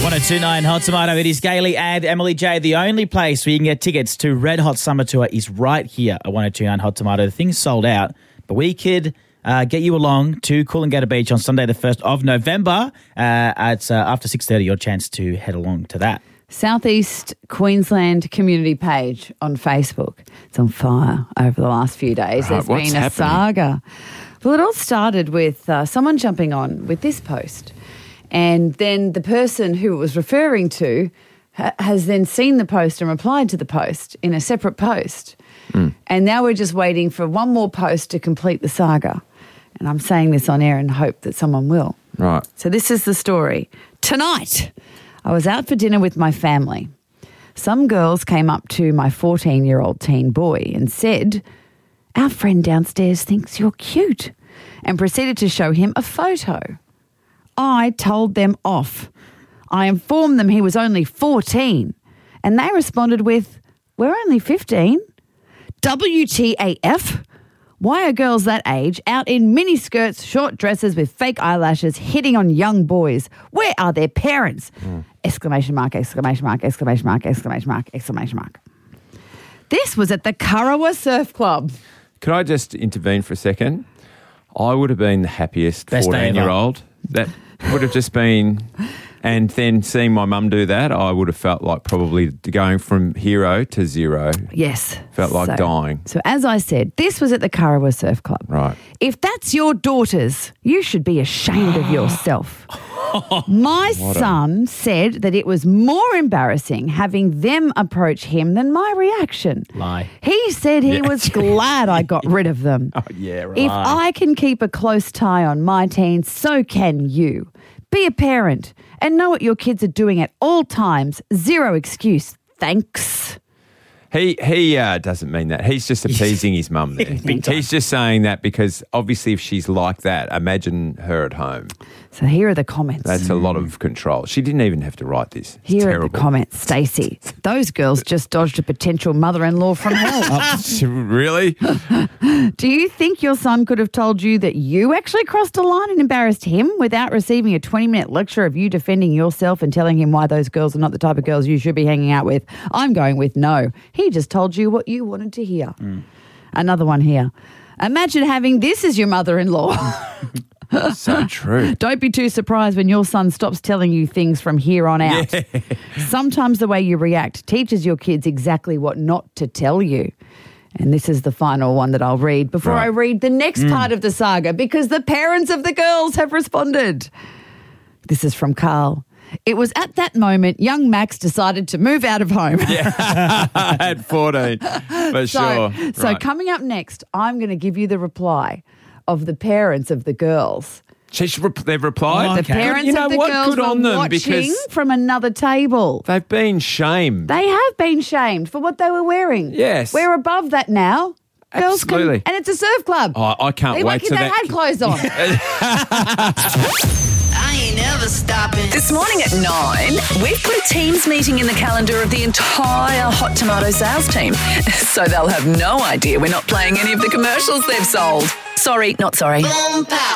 1029 Hot Tomato. It is Gailey and Emily J. The only place where you can get tickets to Red Hot Summer Tour is right here at 1029 Hot Tomato. The thing's sold out, but we could get you along to Coolangatta Beach on Sunday the 1st of November. It's after 6:30, your chance to head along to that. Southeast Queensland community page on Facebook. It's on fire over the last few days. There's been a saga. Well, it all started with someone jumping on with this post. And then the person who it was referring to has then seen the post and replied to the post in a separate post. And now we're just waiting for one more post to complete the saga. And I'm saying this on air and hope that someone will. Right. So this is the story. Tonight, I was out for dinner with my family. Some girls came up to my 14-year-old teen boy and said, "Our friend downstairs thinks you're cute," and proceeded to show him a photo. I told them off. I informed them he was only 14, and they responded with, "We're only 15. WTAF? Why are girls that age out in miniskirts, short dresses with fake eyelashes hitting on young boys? Where are their parents?" Exclamation mark, exclamation mark, exclamation mark, exclamation mark, exclamation mark. This was at the Kurrawa Surf Club. Could I just intervene for a second? I would have been the happiest Best day ever. 14-year-old. That would have just been... And then seeing my mum do that, I would have felt like probably going from hero to zero. Yes. Felt like dying. So as I said, this was at the Kurrawa Surf Club. Right. If that's your daughters, you should be ashamed of yourself. My son said that it was more embarrassing having them approach him than my reaction. Lie. He said he was glad I got rid of them. Oh, yeah, right. If I can keep a close tie on my teens, so can you. Be a parent and know what your kids are doing at all times. Zero excuse. Thanks. He doesn't mean that. He's just appeasing his mum there. He's just saying that because obviously if she's like that, imagine her at home. So here are the comments. That's a lot of control. She didn't even have to write this. It's Here terrible. are the comments. Stacey, those girls just dodged a potential mother-in-law from hell. Really? Do you think your son could have told you that you actually crossed a line and embarrassed him without receiving a 20-minute lecture of you defending yourself and telling him why those girls are not the type of girls you should be hanging out with? I'm going with no. He just told you what you wanted to hear. Another one here. Imagine having this as your mother-in-law. So true. Don't be too surprised when your son stops telling you things from here on out. Yeah. Sometimes the way you react teaches your kids exactly what not to tell you. And this is the final one that I'll read before I read the next part of the saga because the parents of the girls have responded. This is from Carl. It was at that moment young Max decided to move out of home. Yeah, at 14, for sure. So coming up next, I'm going to give you the reply of the parents of the girls. They've replied? The parents of the girls Good on were them watching because from another table. they've been shamed. They have been shamed for what they were wearing. Yes. We're above that now. Girls Absolutely. and it's a surf club. Oh, I can't They wait they till that. had clothes on. I ain't never stopping. This morning at 9, we've put a Teams meeting in the calendar of the entire Hot Tomato sales team. So they'll have no idea we're not playing any of the commercials they've sold. Sorry, not sorry. Boom, pow.